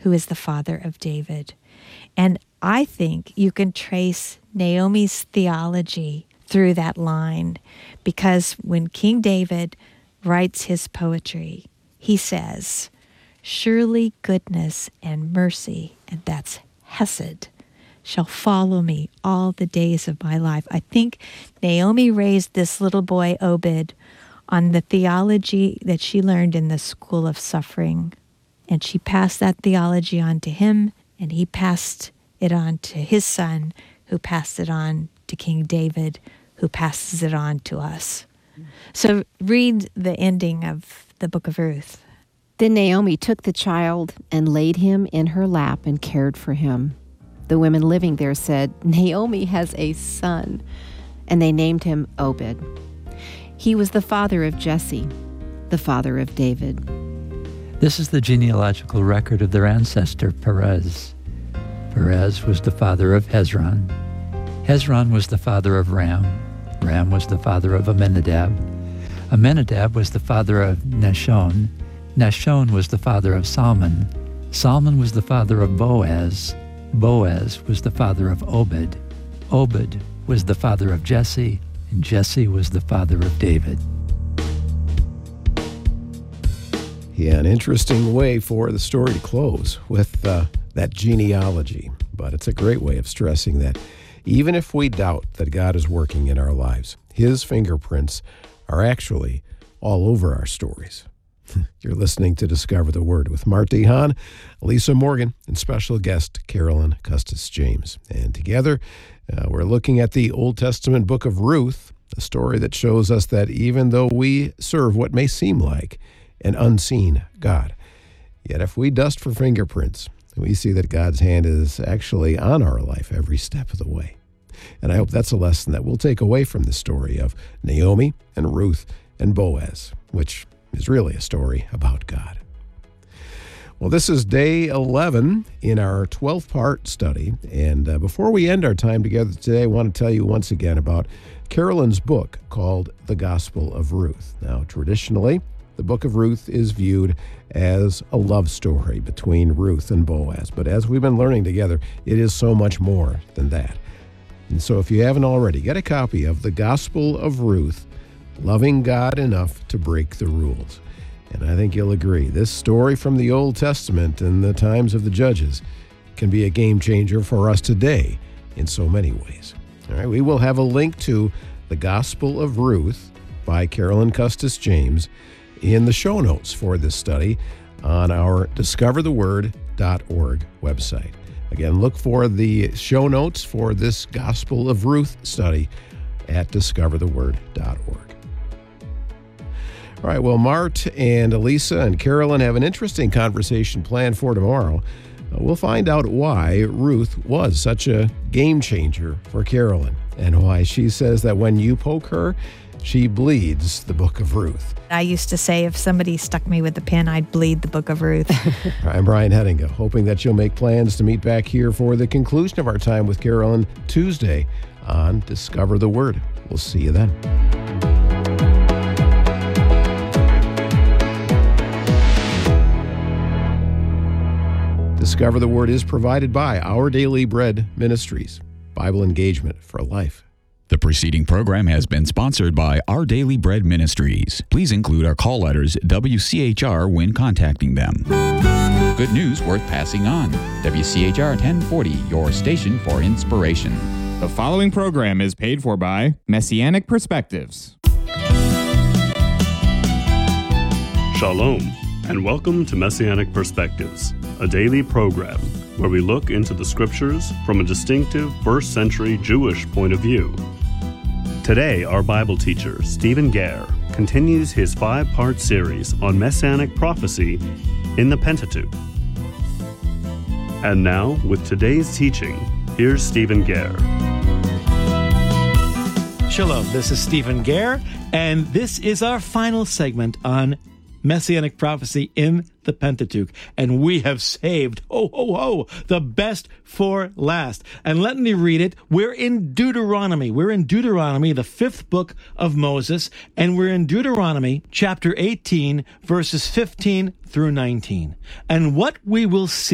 who is the father of David. And I think you can trace Naomi's theology through that line, because when King David writes his poetry, he says, "Surely goodness and mercy," and that's Hesed, "shall follow me all the days of my life." I think Naomi raised this little boy, Obed, on the theology that she learned in the school of suffering. And she passed that theology on to him, and he passed it on to his son, who passed it on to King David, who passes it on to us. So read the ending of the book of Ruth. Then Naomi took the child and laid him in her lap and cared for him. The women living there said, "Naomi has a son," and they named him Obed. He was the father of Jesse, the father of David. This is the genealogical record of their ancestor, Perez. Perez was the father of Hezron. Hezron was the father of Ram. Ram was the father of Amminadab. Amminadab was the father of Nahshon. Nahshon was the father of Salmon. Salmon was the father of Boaz. Boaz was the father of Obed. Obed was the father of Jesse, and Jesse was the father of David. Yeah, an interesting way for the story to close with that genealogy. But it's a great way of stressing that even if we doubt that God is working in our lives, His fingerprints are actually all over our stories. You're listening to Discover the Word with Marty Hahn, Lisa Morgan, and special guest Carolyn Custis James. And together, we're looking at the Old Testament book of Ruth, a story that shows us that even though we serve what may seem like an unseen God, yet if we dust for fingerprints, we see that God's hand is actually on our life every step of the way. And I hope that's a lesson that we'll take away from the story of Naomi and Ruth and Boaz, which is really a story about God. Well, this is day 11 in our 12-part study. And before we end our time together today, I want to tell you once again about Carolyn's book called The Gospel of Ruth. Now, traditionally, the book of Ruth is viewed as a love story between Ruth and Boaz. But as we've been learning together, it is so much more than that. And so if you haven't already, get a copy of The Gospel of Ruth, Loving God Enough to Break the Rules. And I think you'll agree, this story from the Old Testament and the times of the Judges can be a game changer for us today in so many ways. All right, we will have a link to The Gospel of Ruth by Carolyn Custis James in the show notes for this study on our discovertheword.org website. Again, look for the show notes for this Gospel of Ruth study at discovertheword.org. All right, well, Mart and Elisa and Carolyn have an interesting conversation planned for tomorrow. We'll find out why Ruth was such a game changer for Carolyn and why she says that when you poke her, she bleeds the book of Ruth. I used to say if somebody stuck me with a pin, I'd bleed the book of Ruth. I'm Brian Hettinga, hoping that you'll make plans to meet back here for the conclusion of our time with Carolyn Tuesday on Discover the Word. We'll see you then. Discover the Word is provided by Our Daily Bread Ministries, Bible engagement for life. The preceding program has been sponsored by Our Daily Bread Ministries. Please include our call letters WCHR when contacting them. Good news worth passing on. WCHR 1040, your station for inspiration. The following program is paid for by Messianic Perspectives. Shalom, and welcome to Messianic Perspectives, a daily program where we look into the Scriptures from a distinctive first-century Jewish point of view. Today, our Bible teacher, Stephen Gare, continues his 5-part series on Messianic prophecy in the Pentateuch. And now, with today's teaching, here's Stephen Gare. Shalom, this is Stephen Gare, and this is our final segment on Messianic prophecy in the Pentateuch. And we have saved, the best for last. And let me read it. We're in Deuteronomy. We're in Deuteronomy, the 5th book of Moses, and we're in Deuteronomy chapter 18, verses 15 through 19. And what we will see